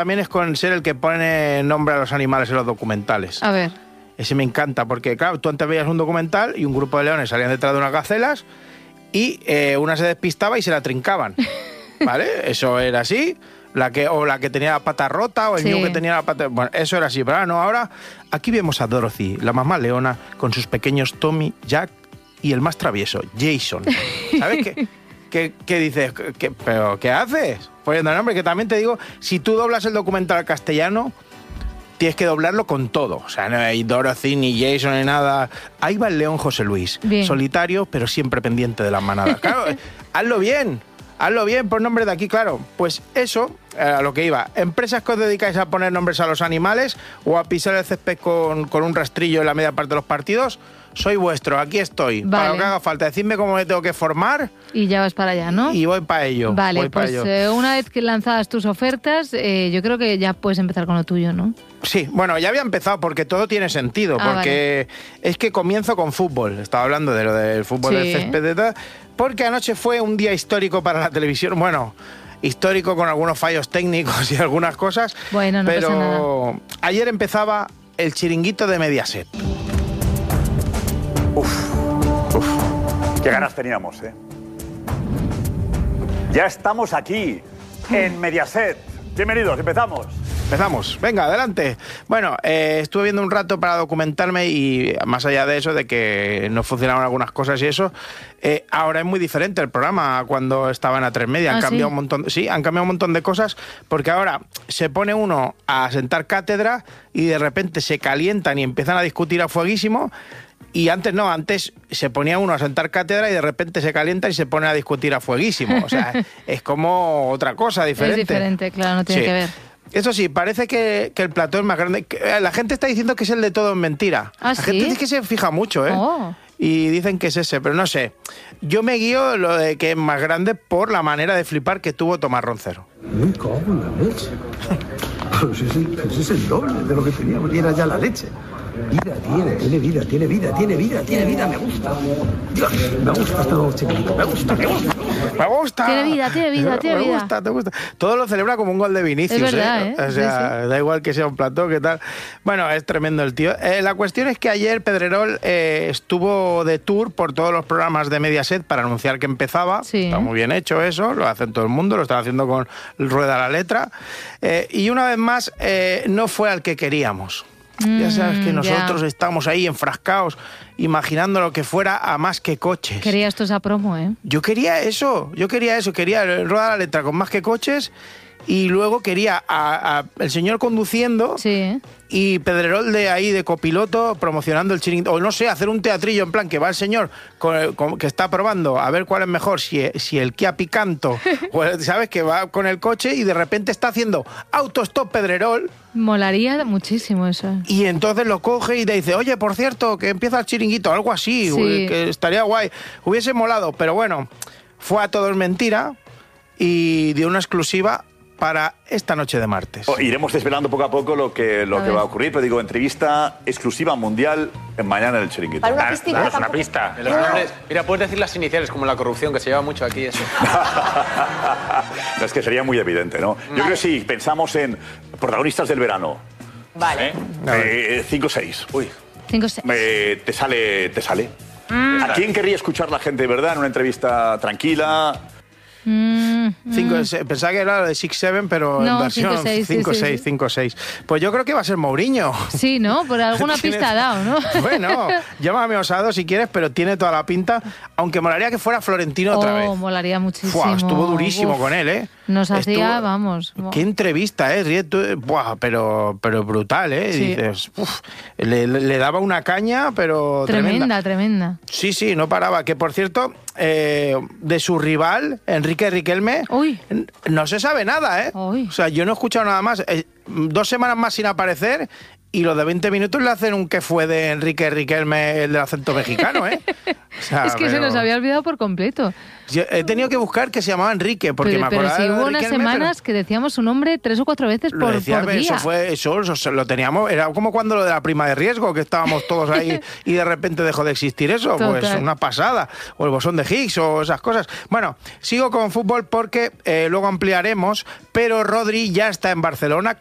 también es con ser el que pone nombre a los animales en los documentales. A ver. Ese me encanta, porque claro, tú antes veías un documental y un grupo de leones salían detrás de unas gacelas y una se despistaba y se la trincaban, ¿vale? Eso era así, la que tenía la pata rota o el niño que tenía la pata... Bueno, eso era así, pero ahora no, ahora aquí vemos a Dorothy, la mamá leona, con sus pequeños Tommy, Jack y el más travieso, Jason. ¿Sabes qué dices? ¿Pero qué haces? Poniendo nombre, que también te digo, si tú doblas el documental al castellano... Tienes que doblarlo con todo. O sea, no hay Dorothy, ni Jason, ni nada. Ahí va el león José Luis. Bien. Solitario, pero siempre pendiente de las manadas. Claro, hazlo bien, por nombre de aquí, claro. Pues eso, a lo que iba. Empresas que os dedicáis a poner nombres a los animales o a pisar el césped con un rastrillo en la media parte de los partidos, soy vuestro, aquí estoy. Vale. Para lo que haga falta, decidme cómo me tengo que formar. Y ya vas para allá, ¿no? Y voy para ello. Vale, pues una vez que lanzadas tus ofertas, yo creo que ya puedes empezar con lo tuyo, ¿no? Sí, bueno, ya había empezado porque todo tiene sentido, porque es que comienzo con fútbol. Estaba hablando de lo del fútbol del césped de tal, porque anoche fue un día histórico para la televisión. Bueno, histórico con algunos fallos técnicos y algunas cosas. Bueno, no pasa nada. Pero ayer empezaba el chiringuito de Mediaset. Qué ganas teníamos, ¿eh? Ya estamos aquí, en Mediaset. Bienvenidos, empezamos. Empezamos, venga, adelante. Bueno, estuve viendo un rato para documentarme y más allá de eso, de que no funcionaban algunas cosas y eso, ahora es muy diferente el programa cuando estaba en A3 Media. Han cambiado un montón, han cambiado un montón de cosas, porque ahora se pone uno a sentar cátedra y de repente se calientan y empiezan a discutir a fueguísimo. Y antes no, antes se ponía uno a sentar cátedra y de repente se calienta y se pone a discutir a fueguísimo. O sea, es como otra cosa diferente. Es diferente, claro, no tiene que ver. Eso sí, parece que el plató es más grande. La gente está diciendo que es el de Todo en Mentira. ¿Ah, la gente dice que se fija mucho, ¿eh? Oh. Y dicen que es ese, pero no sé. Yo me guío lo de que es más grande por la manera de flipar que tuvo Tomás Roncero. Me cago en la leche. Pues es el doble de lo que teníamos y era ya la leche. Vida tiene vida, me gusta. Dios, me gusta este nuevo chiquitito, me gusta. Tiene vida. Te gusta. Todo lo celebra como un gol de Vinicius, es verdad, ¿eh? O sea, da igual que sea un plató, ¿qué tal? Bueno, es tremendo el tío. La cuestión es que ayer Pedrerol estuvo de tour por todos los programas de Mediaset para anunciar que empezaba. Sí. Está muy bien hecho eso, lo hacen todo el mundo, lo están haciendo con Rueda la Letra. Y una vez más, no fue al que queríamos. Ya sabes que nosotros estamos ahí enfrascados, imaginando lo que fuera a Más que Coches. Querías tú esa promo, ¿eh? Yo quería Rueda la Letra con Más que Coches y luego quería el señor conduciendo y Pedrerol de ahí de copiloto promocionando el chiringuito. O no sé, hacer un teatrillo en plan que va el señor que está probando a ver cuál es mejor, si el Kia Picanto o ¿sabes? Que va con el coche y de repente está haciendo autostop Pedrerol. Molaría muchísimo eso. Y entonces lo coge y te dice, oye, por cierto, que empieza el chiringuito, algo así, que estaría guay. Hubiese molado, pero bueno, fue a Todo es Mentira y dio una exclusiva para esta noche de martes. Iremos desvelando poco a poco lo que va a ocurrir, pero digo, entrevista exclusiva mundial mañana en el chiringuito. Para una pistita. Es una pista. Los nombres, mira, puedes decir las iniciales, como la corrupción, que se lleva mucho aquí eso. No, es que sería muy evidente, ¿no? Yo creo que sí, pensamos en protagonistas del verano. Vale. 5-6. Uy. 5-6. Te sale. ¿A quién querría escuchar la gente de verdad en una entrevista tranquila? Pensaba que era lo de 6-7, pero en versión 5-6. Pues yo creo que va a ser Mourinho. Sí, ¿no? Por alguna pista ha dado, ¿no? Bueno, llámame osado si quieres, pero tiene toda la pinta. Aunque molaría que fuera Florentino otra vez. Molaría muchísimo. Estuvo durísimo con él, ¿eh? Nos hacía, vamos. Qué entrevista, ¿eh? Pero brutal, ¿eh? Sí. Dices, le daba una caña, pero tremenda. Sí, no paraba. Que, por cierto, de su rival, Enrique Riquelme, no se sabe nada, ¿eh? O sea, yo no he escuchado nada más. 2 semanas más sin aparecer y los de 20 minutos le hacen un que fue de Enrique Riquelme, el del acento mexicano, ¿eh? O sea, Es que se nos había olvidado por completo. Yo he tenido que buscar que se llamaba Enrique, porque me Pero acordaba si de hubo unas Riquelme, semanas que decíamos su nombre 3 o 4 veces lo por decía, día. Eso lo teníamos, era como cuando lo de la prima de riesgo, que estábamos todos ahí y de repente dejó de existir eso. Total. Pues una pasada. O el bosón de Higgs o esas cosas. Bueno, sigo con fútbol porque luego ampliaremos, pero Rodri ya está en Barcelona